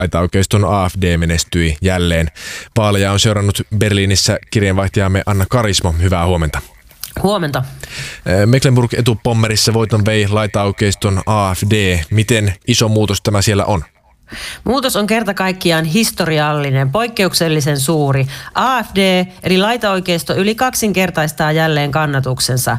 laitaoikeiston AfD menestyi jälleen. Vaaleja on seurannut Berliinissä kirjeenvaihtajamme Anna Karismo. Hyvää huomenta. Huomenta. Mecklenburg-Etupommerissa voiton vei laitaoikeiston AfD. Miten iso muutos tämä siellä on? Muutos on kerta kaikkiaan historiallinen, poikkeuksellisen suuri. AfD eli laitaoikeisto yli kaksinkertaistaa jälleen kannatuksensa.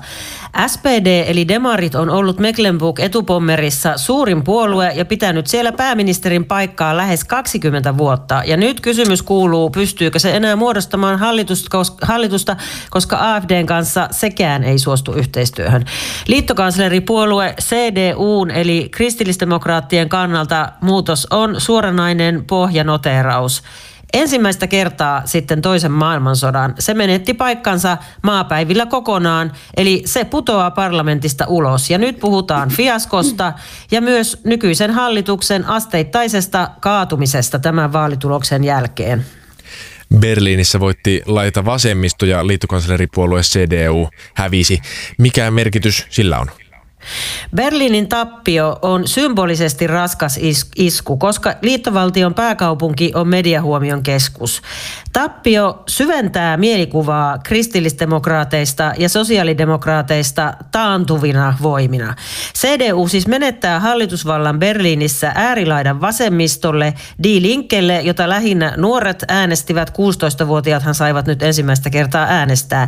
SPD eli demarit on ollut Mecklenburg-Etupommerissa suurin puolue ja pitänyt siellä pääministerin paikkaa lähes 20 vuotta. Ja nyt kysymys kuuluu, pystyykö se enää muodostamaan hallitusta, koska AfDn kanssa sekään ei suostu yhteistyöhön. Liittokansleripuolue CDUn eli kristillisdemokraattien kannalta muutos on suoranainen pohjanoteeraus. Ensimmäistä kertaa sitten toisen maailmansodan se menetti paikkansa maapäivillä kokonaan, eli se putoaa parlamentista ulos. Ja nyt puhutaan fiaskosta ja myös nykyisen hallituksen asteittaisesta kaatumisesta tämän vaalituloksen jälkeen. Berliinissä voitti laita vasemmisto ja liittokansleripuolue CDU hävisi. Mikä merkitys sillä on? Berliinin tappio on symbolisesti raskas isku, koska liittovaltion pääkaupunki on mediahuomion keskus. Tappio syventää mielikuvaa kristillisdemokraateista ja sosiaalidemokraateista taantuvina voimina. CDU siis menettää hallitusvallan Berliinissä äärilaidan vasemmistolle, Die Linkelle, jota lähinnä nuoret äänestivät, 16-vuotiaathan saivat nyt ensimmäistä kertaa äänestää.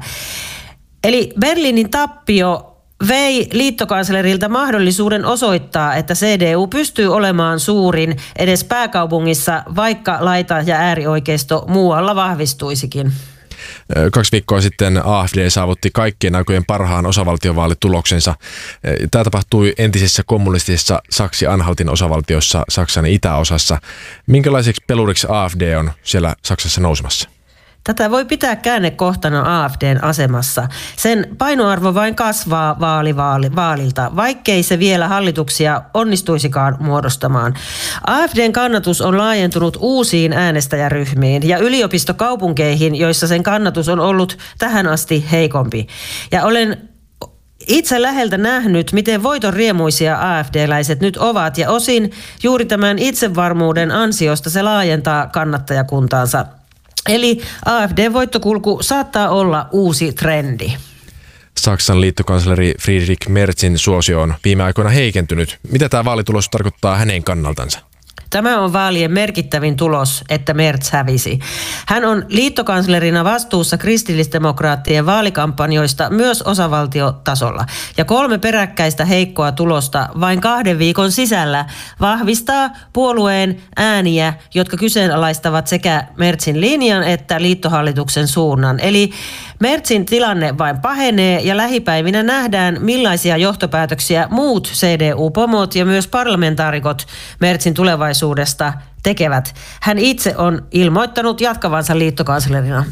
Eli Berliinin tappio vei liittokanslerilta mahdollisuuden osoittaa, että CDU pystyy olemaan suurin edes pääkaupungissa, vaikka laita- ja äärioikeisto muualla vahvistuisikin. 2 viikkoa sitten AfD saavutti kaikkien aikojen parhaan osavaltiovaalituloksensa. Tämä tapahtui entisessä kommunistisessa Saksi-Anhaltin osavaltiossa Saksan itäosassa. Minkälaiseksi peluriksi AfD on siellä Saksassa nousemassa? Tätä voi pitää käännekohtana AfDn asemassa. Sen painoarvo vain kasvaa vaalilta, vaikkei se vielä hallituksia onnistuisikaan muodostamaan. AfDn kannatus on laajentunut uusiin äänestäjäryhmiin ja yliopistokaupunkeihin, joissa sen kannatus on ollut tähän asti heikompi. Ja olen itse läheltä nähnyt, miten voiton riemuisia AfD-läiset nyt ovat, ja osin juuri tämän itsevarmuuden ansiosta se laajentaa kannattajakuntaansa. Eli AfD-voittokulku saattaa olla uusi trendi. Saksan liittokansleri Friedrich Merzin suosio on viime aikoina heikentynyt. Mitä tämä vaalitulos tarkoittaa hänen kannaltansa? Tämä on vaalien merkittävin tulos, että Merz hävisi. Hän on liittokanslerina vastuussa kristillisdemokraattien vaalikampanjoista myös osavaltiotasolla. Ja 3 peräkkäistä heikkoa tulosta vain 2 viikon sisällä vahvistaa puolueen ääniä, jotka kyseenalaistavat sekä Merzin linjan että liittohallituksen suunnan. Eli Merzin tilanne vain pahenee ja lähipäivinä nähdään, millaisia johtopäätöksiä muut CDU-pomot ja myös parlamentaarikot Merzin tulevaisuudesta tekevät. Hän itse on ilmoittanut jatkavansa liittokanslerina.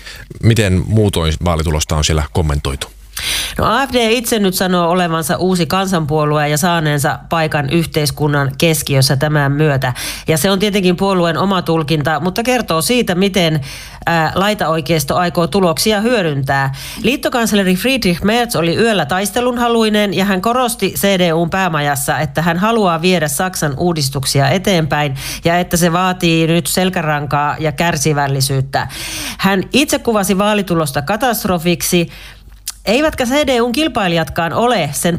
Miten muutoin vaalitulosta on siellä kommentoitu? No AfD itse nyt sanoo olevansa uusi kansanpuolue ja saaneensa paikan yhteiskunnan keskiössä tämän myötä. Ja se on tietenkin puolueen oma tulkinta, mutta kertoo siitä, miten laitaoikeisto aikoo tuloksia hyödyntää. Liittokansleri Friedrich Merz oli yöllä taistelunhaluinen ja hän korosti CDUn päämajassa, että hän haluaa viedä Saksan uudistuksia eteenpäin ja että se vaatii nyt selkärankaa ja kärsivällisyyttä. Hän itse kuvasi vaalitulosta katastrofiksi. Eivätkä CDUn kilpailijatkaan ole sen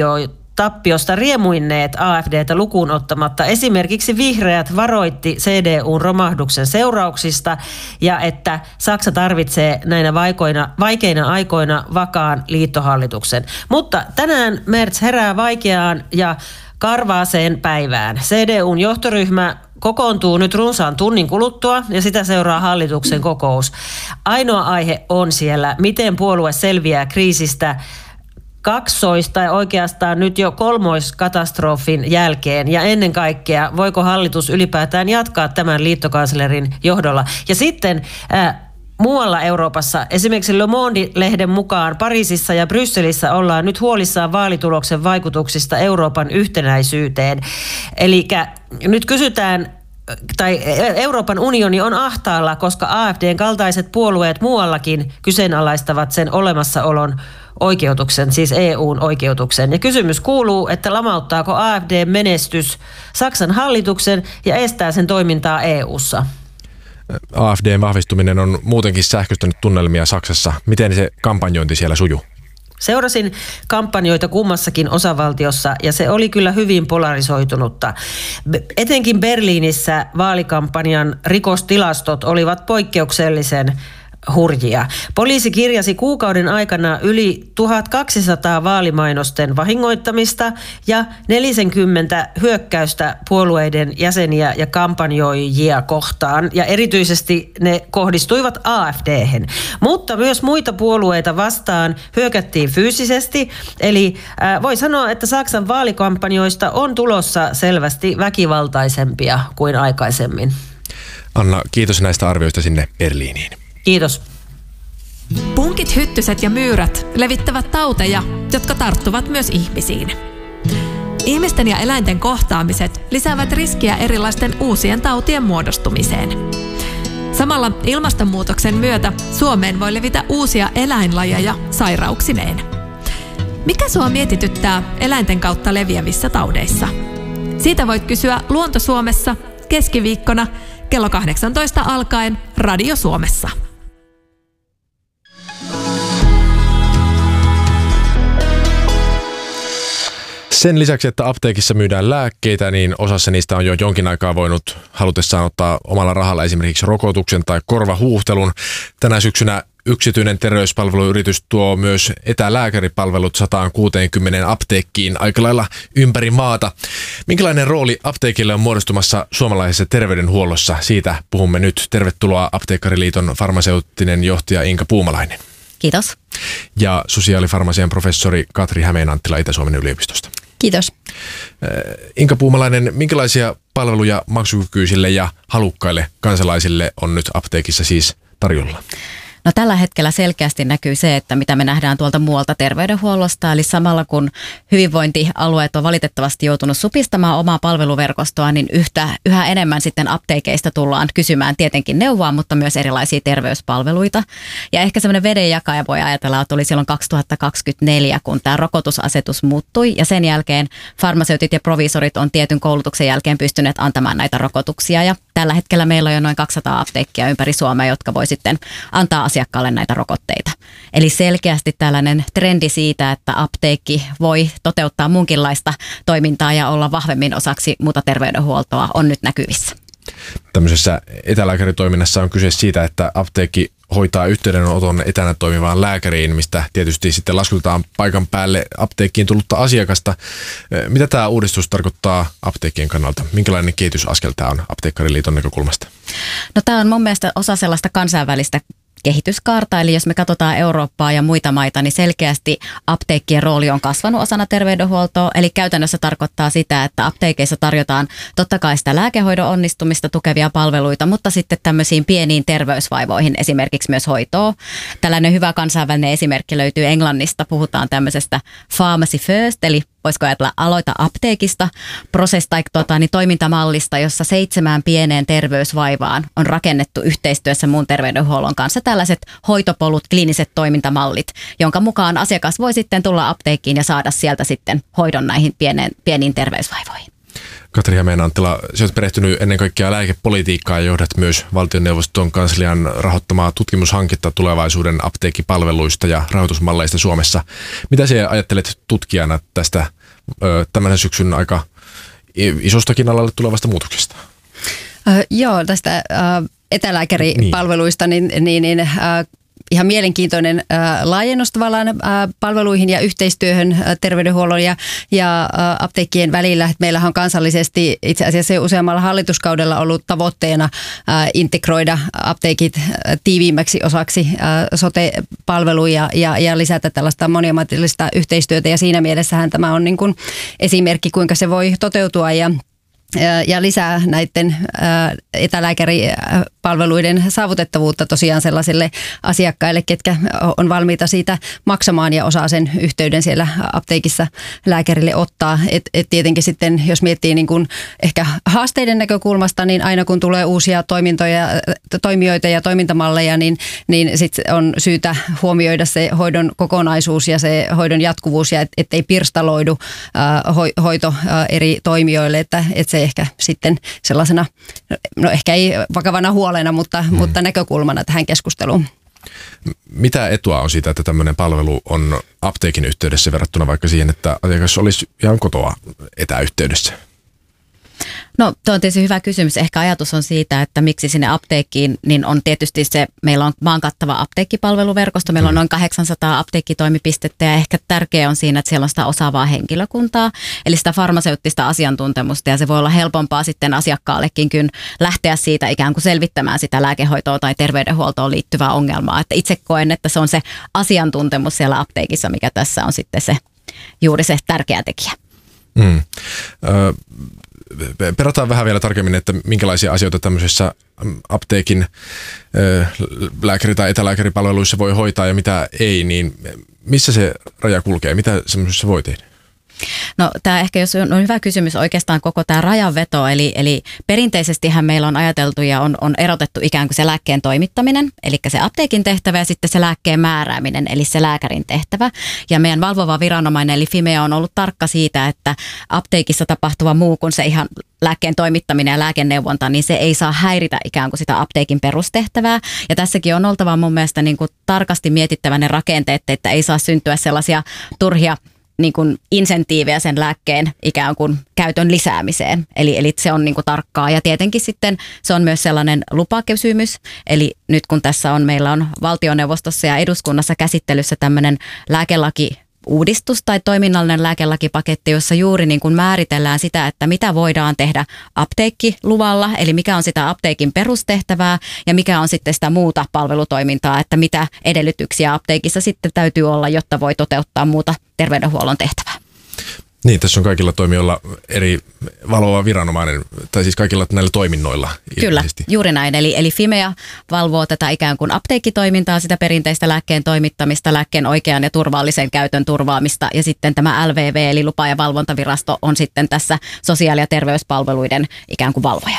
tappiosta riemuinneet AfDtä lukuun ottamatta. Esimerkiksi vihreät varoitti CDUn romahduksen seurauksista ja että Saksa tarvitsee näinä vaikeina aikoina vakaan liittohallituksen. Mutta tänään Merz herää vaikeaan ja karvaaseen päivään. CDUn johtoryhmä kokoontuu nyt runsaan tunnin kuluttua ja sitä seuraa hallituksen kokous. Ainoa aihe on siellä, miten puolue selviää kriisistä tai oikeastaan nyt jo kolmoiskatastrofin jälkeen. Ja ennen kaikkea, voiko hallitus ylipäätään jatkaa tämän liittokanslerin johdolla. Ja sitten muualla Euroopassa, esimerkiksi Le Monde-lehden mukaan Pariisissa ja Brysselissä ollaan nyt huolissaan vaalituloksen vaikutuksista Euroopan yhtenäisyyteen. Eli nyt kysytään, tai Euroopan unioni on ahtaalla, koska AfDn kaltaiset puolueet muuallakin kyseenalaistavat sen olemassaolon oikeutuksen, siis EUn oikeutuksen. Ja kysymys kuuluu, että lamauttaako AfD-menestys Saksan hallituksen ja estää sen toimintaa EU:ssa? AfD:n vahvistuminen on muutenkin sähköistänyt tunnelmia Saksassa. Miten se kampanjointi siellä sujuu? Seurasin kampanjoita kummassakin osavaltiossa ja se oli kyllä hyvin polarisoitunutta. Etenkin Berliinissä vaalikampanjan rikostilastot olivat poikkeuksellisen hurjia. Poliisi kirjasi kuukauden aikana yli 1200 vaalimainosten vahingoittamista ja 40 hyökkäystä puolueiden jäseniä ja kampanjoijia kohtaan. Ja erityisesti ne kohdistuivat AfD:hen. Mutta myös muita puolueita vastaan hyökättiin fyysisesti. Eli voi sanoa, että Saksan vaalikampanjoista on tulossa selvästi väkivaltaisempia kuin aikaisemmin. Anna, kiitos näistä arvioista sinne Berliiniin. Kiitos. Punkit, hyttyset ja myyrät levittävät tauteja, jotka tarttuvat myös ihmisiin. Ihmisten ja eläinten kohtaamiset lisäävät riskiä erilaisten uusien tautien muodostumiseen. Samalla ilmastonmuutoksen myötä Suomeen voi levitä uusia eläinlajeja sairauksineen. Mikä sua mietityttää eläinten kautta leviävissä taudeissa? Siitä voit kysyä Luonto Suomessa keskiviikkona kello 18 alkaen Radio Suomessa. Sen lisäksi, että apteekissa myydään lääkkeitä, niin osassa niistä on jo jonkin aikaa voinut halutessaan ottaa omalla rahalla esimerkiksi rokotuksen tai korvahuuhtelun. Tänä syksynä yksityinen terveyspalveluyritys tuo myös etälääkäripalvelut 160 apteekkiin aika lailla ympäri maata. Minkälainen rooli apteekille on muodostumassa suomalaisessa terveydenhuollossa? Siitä puhumme nyt. Tervetuloa Apteekkariliiton farmaseuttinen johtaja Inka Puumalainen. Kiitos. Ja sosiaalifarmasian professori Katri Hämeenanttila Itä-Suomen yliopistosta. Kiitos. Inka Puumalainen, minkälaisia palveluja maksukykyisille ja halukkaille kansalaisille on nyt apteekissa siis tarjolla? No tällä hetkellä selkeästi näkyy se, että mitä me nähdään tuolta muualta terveydenhuollosta, eli samalla kun hyvinvointialueet on valitettavasti joutunut supistamaan omaa palveluverkostoa, niin yhä enemmän sitten apteekeista tullaan kysymään tietenkin neuvoa, mutta myös erilaisia terveyspalveluita. Ja ehkä semmoinen vedenjakaja voi ajatella, että oli silloin 2024, kun tämä rokotusasetus muuttui, ja sen jälkeen farmaseutit ja proviisorit on tietyn koulutuksen jälkeen pystyneet antamaan näitä rokotuksia, ja tällä hetkellä meillä on jo noin 200 apteekkia ympäri Suomea, jotka voi sitten antaa asiakkaalle näitä rokotteita. Eli selkeästi tällainen trendi siitä, että apteekki voi toteuttaa munkinlaista toimintaa ja olla vahvemmin osaksi muuta terveydenhuoltoa on nyt näkyvissä. Tämmöisessä etälääkäritoiminnassa on kyse siitä, että apteekki hoitaa yhteydenoton etänä toimivaan lääkäriin, mistä tietysti sitten laskutetaan paikan päälle apteekkiin tullutta asiakasta. Mitä tämä uudistus tarkoittaa apteekkien kannalta? Minkälainen kehitysaskel tämä on Apteekkariliiton näkökulmasta? No tämä on mun mielestä osa sellaista kansainvälistä kehityskaarta, eli jos me katsotaan Eurooppaa ja muita maita, niin selkeästi apteekkien rooli on kasvanut osana terveydenhuoltoa, eli käytännössä tarkoittaa sitä, että apteekeissa tarjotaan totta kai sitä lääkehoidon onnistumista tukevia palveluita, mutta sitten tämmöisiin pieniin terveysvaivoihin esimerkiksi myös hoitoa. Tällainen hyvä kansainvälinen esimerkki löytyy Englannista, puhutaan tämmöisestä pharmacy first, eli voisiko ajatella aloita apteekista, toimintamallista, jossa 7 pieneen terveysvaivaan on rakennettu yhteistyössä muun terveydenhuollon kanssa tällaiset hoitopolut, kliiniset toimintamallit, jonka mukaan asiakas voi sitten tulla apteekkiin ja saada sieltä sitten hoidon näihin pieniin terveysvaivoihin. Katri Hämeenanttila, sinä olet perehtynyt ennen kaikkea lääkepolitiikkaa ja johdat myös valtioneuvoston kanslian rahoittamaa tutkimushanketta tulevaisuuden apteekkipalveluista ja rahoitusmalleista Suomessa. Mitä sinä ajattelet tutkijana tästä tämän syksyn aika isostakin alalle tulevasta muutoksesta? Joo, tästä etälääkäripalveluista, niin ihan mielenkiintoinen laajennus tavallaan palveluihin ja yhteistyöhön terveydenhuollon ja apteekkien välillä. Meillähän on kansallisesti itse asiassa useammalla hallituskaudella ollut tavoitteena integroida apteekit tiiviimmäksi osaksi sote-palveluja ja lisätä tällaista moniammatillista yhteistyötä. Ja siinä mielessähän tämä on niin kuin esimerkki, kuinka se voi toteutua ja lisää näiden palveluiden saavutettavuutta tosiaan sellaisille asiakkaille, ketkä on valmiita siitä maksamaan ja osaa sen yhteyden siellä apteekissa lääkärille ottaa. Et tietenkin sitten, jos miettii niin kuin ehkä haasteiden näkökulmasta, niin aina kun tulee uusia toimijoita ja toimintamalleja, niin sitten on syytä huomioida se hoidon kokonaisuus ja se hoidon jatkuvuus ja ettei pirstaloidu hoito eri toimijoille, että se ehkä sitten sellaisena, no ehkä ei vakavana huolena, mutta näkökulmana tähän keskusteluun. Mitä etua on siitä, että tämmöinen palvelu on apteekin yhteydessä verrattuna vaikka siihen, että asiakas olisi ihan kotoa etäyhteydessä? No tuo on tietysti hyvä kysymys. Ehkä ajatus on siitä, että miksi sinne apteekkiin, niin on tietysti se, meillä on maan kattava apteekkipalveluverkosto, meillä on noin 800 apteekkitoimipistettä ja ehkä tärkeää on siinä, että siellä on sitä osaavaa henkilökuntaa, eli sitä farmaseuttista asiantuntemusta ja se voi olla helpompaa sitten asiakkaallekin kuin lähteä siitä ikään kuin selvittämään sitä lääkehoitoon tai terveydenhuoltoon liittyvää ongelmaa. Että itse koen, että se on se asiantuntemus siellä apteekissa, mikä tässä on sitten se juuri se tärkeä tekijä. Perataan vähän vielä tarkemmin, että minkälaisia asioita tämmöisessä apteekin lääkäri- tai etälääkäripalveluissa voi hoitaa ja mitä ei, niin missä se raja kulkee? Mitä semmoisessa voi tehdä? No tämä ehkä, jos on hyvä kysymys oikeastaan koko tämä rajanveto, eli perinteisestihän meillä on ajateltu ja on erotettu ikään kuin se lääkkeen toimittaminen, eli se apteekin tehtävä ja sitten se lääkkeen määrääminen, eli se lääkärin tehtävä. Ja meidän valvova viranomainen, eli Fimea, on ollut tarkka siitä, että apteekissa tapahtuva muu kuin se ihan lääkkeen toimittaminen ja lääkeneuvonta, niin se ei saa häiritä ikään kuin sitä apteekin perustehtävää. Ja tässäkin on oltava mun mielestä niin kuin tarkasti mietittävä ne rakenteet, että ei saa syntyä sellaisia turhia niin kuin insentiivejä sen lääkkeen ikään kuin käytön lisäämiseen. Eli se on niin kuin tarkkaa ja tietenkin sitten se on myös sellainen lupakysymys. Eli nyt kun tässä meillä on valtioneuvostossa ja eduskunnassa käsittelyssä tämmöinen lääkelaki-uudistus tai toiminnallinen lääkelakipaketti, jossa juuri niin kuin määritellään sitä, että mitä voidaan tehdä apteekkiluvalla, eli mikä on sitä apteekin perustehtävää ja mikä on sitten sitä muuta palvelutoimintaa, että mitä edellytyksiä apteekissa sitten täytyy olla, jotta voi toteuttaa muuta terveydenhuollon tehtävää. Niin, tässä on kaikilla toimijoilla eri valvova viranomainen, tai siis kaikilla näillä toiminnoilla. Kyllä, ilmeisesti. Juuri näin. Eli Fimea valvoo tätä ikään kuin apteekkitoimintaa, sitä perinteistä lääkkeen toimittamista, lääkkeen oikean ja turvallisen käytön turvaamista, ja sitten tämä LVV, eli lupa- ja valvontavirasto, on sitten tässä sosiaali- ja terveyspalveluiden ikään kuin valvoja.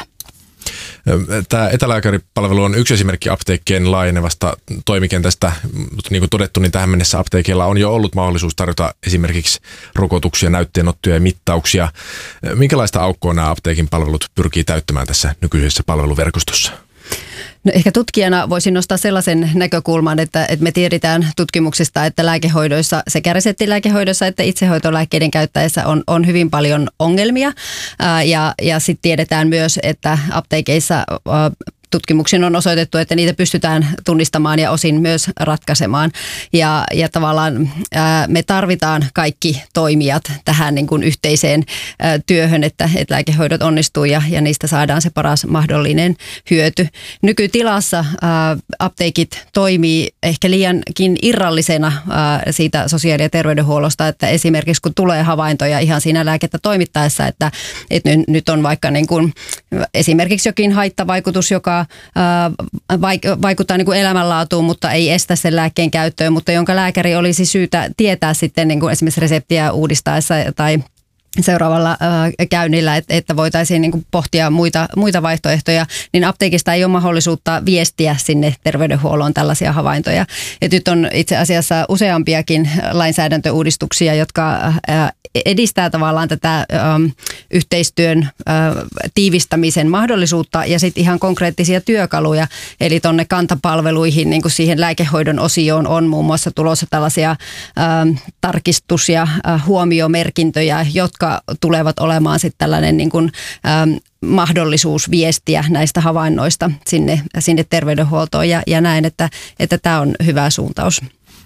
Tämä etälääkäripalvelu on yksi esimerkki apteekkien laajenevasta toimikentästä, mutta niin kuin todettu, niin tähän mennessä apteekilla on jo ollut mahdollisuus tarjota esimerkiksi rokotuksia, näytteenottoja ja mittauksia. Minkälaista aukkoa nämä apteekin palvelut pyrkii täyttämään tässä nykyisessä palveluverkostossa? No ehkä tutkijana voisin nostaa sellaisen näkökulman, että me tiedetään tutkimuksista, että lääkehoidoissa, sekä reseptilääkehoidossa että itsehoitolääkkeiden käyttäessä on hyvin paljon ongelmia. Ja sitten tiedetään myös, että apteekeissa tutkimuksin on osoitettu, että niitä pystytään tunnistamaan ja osin myös ratkaisemaan. Ja tavallaan me tarvitaan kaikki toimijat tähän niin kuin yhteiseen työhön, että lääkehoidot onnistuu ja niistä saadaan se paras mahdollinen hyöty. Nykytilassa apteekit toimii ehkä liiankin irrallisena siitä sosiaali- ja terveydenhuollosta, että esimerkiksi kun tulee havaintoja ihan siinä lääkettä toimittaessa, että nyt on vaikka niin kuin esimerkiksi jokin haittavaikutus, joka vaikuttaa niin kuin elämänlaatuun, mutta ei estä sen lääkkeen käyttöön, mutta jonka lääkäri olisi syytä tietää sitten niin kuin esimerkiksi reseptiä uudistaessa tai seuraavalla käynnillä, että voitaisiin niin kuin pohtia muita vaihtoehtoja, niin apteekista ei ole mahdollisuutta viestiä sinne terveydenhuolloon tällaisia havaintoja. Et nyt on itse asiassa useampiakin lainsäädäntöuudistuksia, jotka edistää tavallaan tätä yhteistyön tiivistämisen mahdollisuutta ja sitten ihan konkreettisia työkaluja. Eli tuonne kantapalveluihin, niin kuin siihen lääkehoidon osioon on muun muassa tulossa tällaisia tarkistus- ja huomiomerkintöjä, jotka tulevat olemaan sitten tällainen niin kuin, mahdollisuus viestiä näistä havainnoista sinne terveydenhuoltoon ja näen, että tämä on hyvä suuntaus.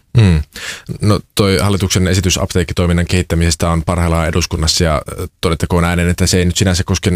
No toi hallituksen esitys apteekkitoiminnan kehittämisestä on parhaillaan eduskunnassa ja todettakoon ääneen, että se ei nyt sinänsä koske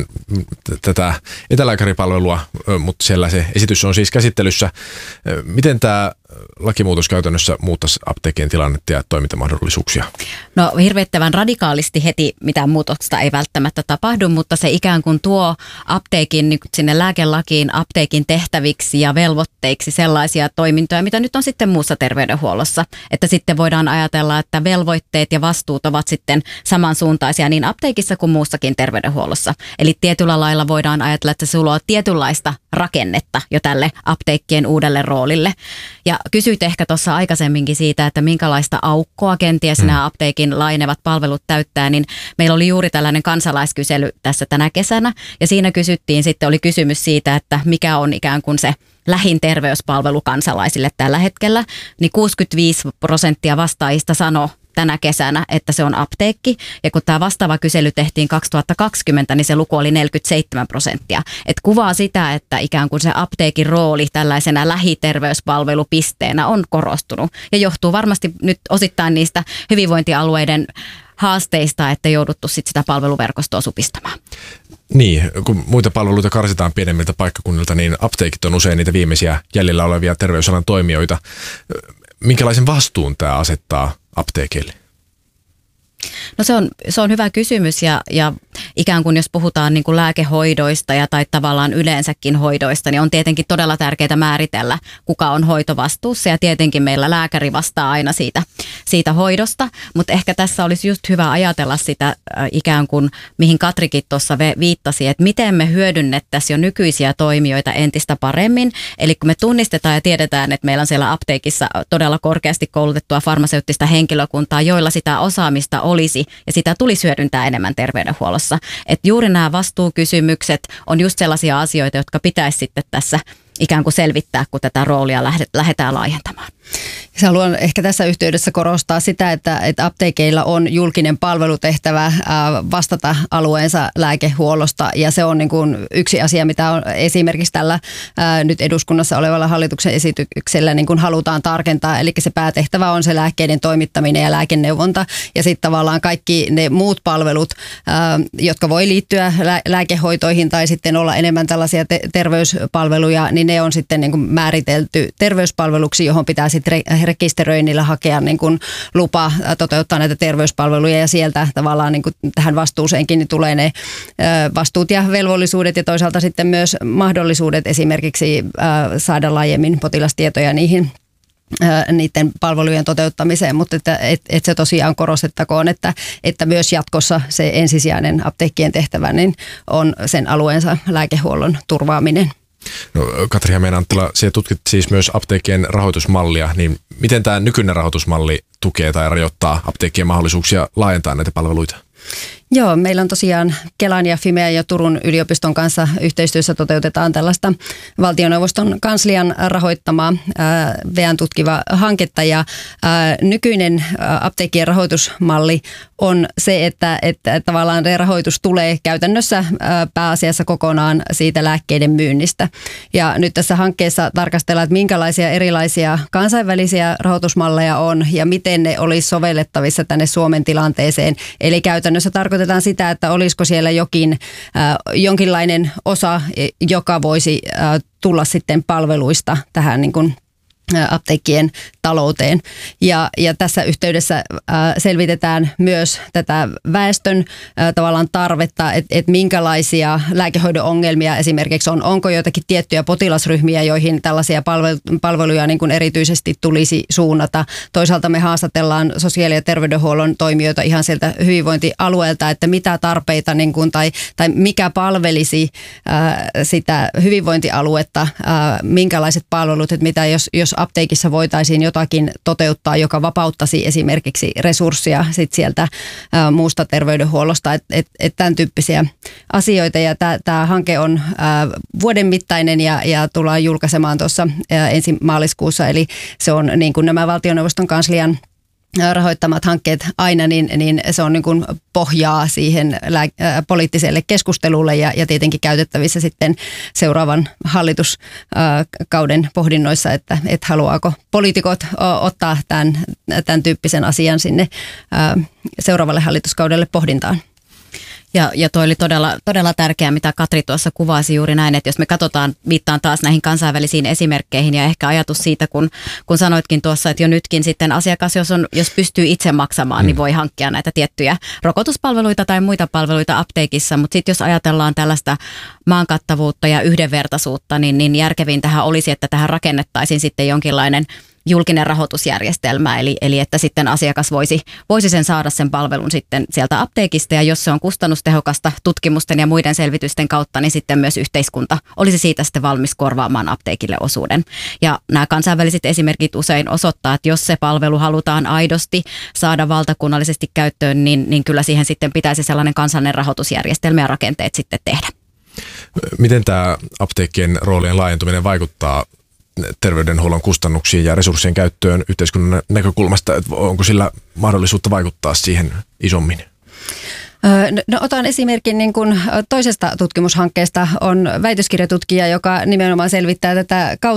tätä etälääkäripalvelua, mutta siellä se esitys on siis käsittelyssä. Miten tämä lakimuutos käytännössä muuttaisi apteekkien tilannetta ja toimintamahdollisuuksia? No hirvittävän radikaalisti heti mitään muutosta ei välttämättä tapahdu, mutta se ikään kuin tuo apteekin niin sinne lääkelakiin apteekin tehtäviksi ja velvoitteiksi sellaisia toimintoja, mitä nyt on sitten muussa terveydenhuollossa. Että sitten voidaan ajatella, että velvoitteet ja vastuut ovat sitten samansuuntaisia niin apteekissa kuin muussakin terveydenhuollossa. Eli tietyllä lailla voidaan ajatella, että se luo tietynlaista rakennetta jo tälle apteekkien uudelle roolille. Ja kysyit ehkä tuossa aikaisemminkin siitä, että minkälaista aukkoa kenties nämä apteekin laajenevat palvelut täyttää, niin meillä oli juuri tällainen kansalaiskysely tässä tänä kesänä, ja siinä kysyttiin sitten, oli kysymys siitä, että mikä on ikään kuin se lähin terveyspalvelu kansalaisille tällä hetkellä, niin 65% vastaajista sanoi tänä kesänä, että se on apteekki. Ja kun tämä vastaava kysely tehtiin 2020, niin se luku oli 47%. Et kuvaa sitä, että ikään kuin se apteekin rooli tällaisena lähiterveyspalvelupisteenä on korostunut. Ja johtuu varmasti nyt osittain niistä hyvinvointialueiden haasteista, että jouduttu sit sitä palveluverkostoa supistamaan. Niin, kun muita palveluita karsitaan pienemmiltä paikkakunnilta, niin apteekit on usein niitä viimeisiä jäljellä olevia terveysalan toimijoita. Minkälaisen vastuun tämä asettaa apteekille? No se on hyvä kysymys ja ikään kuin jos puhutaan niin kuin lääkehoidoista tai tavallaan yleensäkin hoidoista, niin on tietenkin todella tärkeää määritellä, kuka on hoitovastuussa ja tietenkin meillä lääkäri vastaa aina siitä hoidosta, mutta ehkä tässä olisi just hyvä ajatella sitä ikään kuin, mihin Katrikin tuossa viittasi, että miten me hyödynnettäisiin jo nykyisiä toimijoita entistä paremmin, eli kun me tunnistetaan ja tiedetään, että meillä on siellä apteekissa todella korkeasti koulutettua farmaseuttista henkilökuntaa, joilla sitä osaamista olisi ja sitä tulisi hyödyntää enemmän terveydenhuollossa. Että juuri nämä vastuukysymykset on just sellaisia asioita, jotka pitäisi sitten tässä ikään kuin selvittää, kun tätä roolia lähdetään laajentamaan. Haluan ehkä tässä yhteydessä korostaa sitä, että apteekeilla on julkinen palvelutehtävä vastata alueensa lääkehuollosta, ja se on niin kuin yksi asia, mitä on esimerkiksi tällä nyt eduskunnassa olevalla hallituksen esityksellä niin kuin halutaan tarkentaa, eli se päätehtävä on se lääkkeiden toimittaminen ja lääkeneuvonta, ja sitten tavallaan kaikki ne muut palvelut, jotka voi liittyä lääkehoitoihin tai sitten olla enemmän tällaisia terveyspalveluja, niin ne on sitten niin kuin määritelty terveyspalveluksi, johon pitää sitten rekisteröinnillä hakea niin kuin lupa toteuttaa näitä terveyspalveluja, ja sieltä tavallaan niin kuin tähän vastuuseenkin niin tulee ne vastuut ja velvollisuudet ja toisaalta sitten myös mahdollisuudet esimerkiksi saada laajemmin potilastietoja niiden palvelujen toteuttamiseen, mutta että se tosiaan korostettakoon, että myös jatkossa se ensisijainen apteekkien tehtävä niin on sen alueensa lääkehuollon turvaaminen. No, Katri Hämeen-Anttila, sinä tutkit siis myös apteekkien rahoitusmallia, niin miten tämä nykyinen rahoitusmalli tukee tai rajoittaa apteekkien mahdollisuuksia laajentaa näitä palveluita? Joo, meillä on tosiaan Kelan ja Fimean ja Turun yliopiston kanssa yhteistyössä toteutetaan tällaista valtioneuvoston kanslian rahoittamaa VEAn tutkiva hanketta, ja nykyinen apteekkien rahoitusmalli on se, että tavallaan rahoitus tulee käytännössä pääasiassa kokonaan siitä lääkkeiden myynnistä. Ja nyt tässä hankkeessa tarkastellaan, että minkälaisia erilaisia kansainvälisiä rahoitusmalleja on ja miten ne olisi sovellettavissa tänne Suomen tilanteeseen. Eli käytännössä tarkoitetaan sitä, että olisiko siellä jonkinlainen osa, joka voisi tulla sitten palveluista tähän niin kuin apteekkien talouteen. Ja tässä yhteydessä selvitetään myös tätä väestön tavallaan tarvetta, että minkälaisia lääkehoidon ongelmia esimerkiksi on. Onko joitakin tiettyjä potilasryhmiä, joihin tällaisia palveluja niin kuin erityisesti tulisi suunnata. Toisaalta me haastatellaan sosiaali- ja terveydenhuollon toimijoita ihan sieltä hyvinvointialueelta, että mitä tarpeita niin kuin, tai mikä palvelisi sitä hyvinvointialuetta, minkälaiset palvelut, että mitä jos apteekissa voitaisiin jotakin toteuttaa, joka vapauttaisi esimerkiksi resursseja sit sieltä muusta terveydenhuollosta, että tämän tyyppisiä asioita. Ja tämä hanke on vuoden mittainen ja tullaan julkaisemaan tuossa ensi maaliskuussa, eli se on niin kuin nämä valtioneuvoston kanslian rahoittamat hankkeet aina, niin se on niin kuin pohjaa siihen poliittiselle keskustulle ja tietenkin käytettävissä sitten seuraavan hallituskauden pohdinnoissa, että haluaako poliitikot ottaa tämän tyyppisen asian sinne seuraavalle hallituskaudelle pohdintaan. Ja toi oli todella tärkeää, mitä Katri tuossa kuvasi juuri näin, että jos me katsotaan, viittaan taas näihin kansainvälisiin esimerkkeihin ja ehkä ajatus siitä, kun sanoitkin tuossa, että jo nytkin sitten asiakas, jos pystyy itse maksamaan, niin voi hankkia näitä tiettyjä rokotuspalveluita tai muita palveluita apteekissa, mutta sitten jos ajatellaan tällaista maankattavuutta ja yhdenvertaisuutta, niin järkevintähän olisi, että tähän rakennettaisiin sitten jonkinlainen julkinen rahoitusjärjestelmä, eli että sitten asiakas voisi sen saada sen palvelun sitten sieltä apteekista, ja jos se on kustannustehokasta tutkimusten ja muiden selvitysten kautta, niin sitten myös yhteiskunta olisi siitä sitten valmis korvaamaan apteekille osuuden. Ja nämä kansainväliset esimerkit usein osoittaa, että jos se palvelu halutaan aidosti saada valtakunnallisesti käyttöön, niin kyllä siihen sitten pitäisi sellainen kansallinen rahoitusjärjestelmä ja rakenteet sitten tehdä. Miten tämä apteekkien roolien laajentuminen vaikuttaa terveydenhuollon kustannuksiin ja resurssien käyttöön yhteiskunnan näkökulmasta? Onko sillä mahdollisuutta vaikuttaa siihen isommin? No, otan esimerkin niin kuin toisesta tutkimushankkeesta. On väitöskirjatutkija, joka nimenomaan selvittää tätä